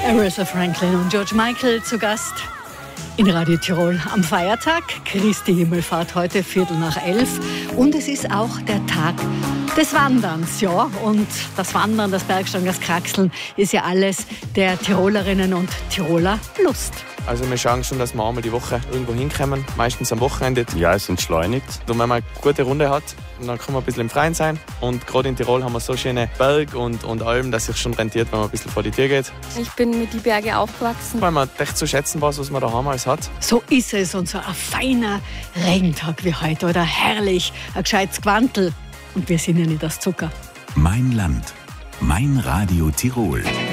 Aretha Franklin und George Michael zu Gast in Radio Tirol am Feiertag. Christi Himmelfahrt heute 11:15. Und es ist auch der Tag des Wanderns, ja. Und das Wandern, das Bergsteigen, das Kraxeln ist ja alles der Tirolerinnen und Tiroler Lust. Also wir schauen schon, dass wir einmal die Woche irgendwo hinkommen, meistens am Wochenende. Ja, es entschleunigt. Und wenn man eine gute Runde hat, dann kann man ein bisschen im Freien sein. Und gerade in Tirol haben wir so schöne Berge und Alpen, dass es sich schon rentiert, wenn man ein bisschen vor die Tür geht. Ich bin mit die Berge aufgewachsen. Weil man echt zu schätzen weiß, was man daheim alles hat. So ist es. Und so ein feiner Regentag wie heute, oder? Herrlich, ein gescheites Gewandl. Und wir sind ja nicht aus Zucker. Mein Land, mein Radio Tirol.